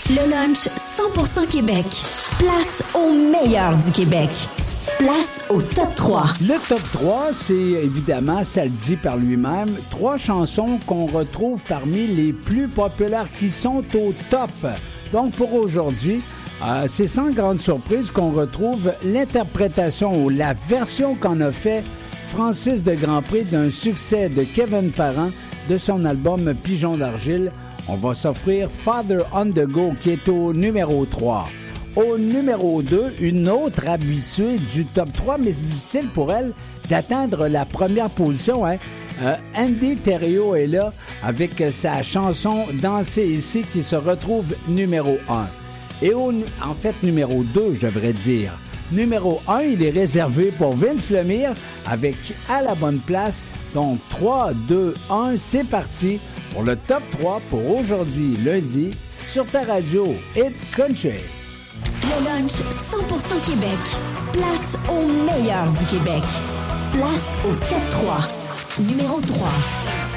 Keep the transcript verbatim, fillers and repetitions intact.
Le lunch cent pour cent Québec. Place au meilleur du Québec. Place au top trois. Le top trois, c'est évidemment, ça le dit par lui-même, trois chansons qu'on retrouve parmi les plus populaires qui sont au top. Donc pour aujourd'hui, euh, c'est sans grande surprise qu'on retrouve l'interprétation ou la version qu'en a fait Francis de Grandpré d'un succès de Kevin Parent de son album Pigeon d'argile. On va s'offrir Father on the Go qui est au numéro trois. Au numéro deux, une autre habituée du top trois, mais c'est difficile pour elle d'atteindre la première position. Hein? Euh, Andy Thériault est là avec sa chanson « Danser ici » qui se retrouve numéro un. Et au, en fait, numéro deux, je devrais dire. Numéro un, il est réservé pour Vince Lemire avec « À la bonne place ». Donc, trois, deux, un, c'est parti pour le top trois pour aujourd'hui, lundi, sur ta radio Hit Country. Le lunch cent pour cent Québec. Place au meilleur du Québec. Place au top trois. Numéro trois.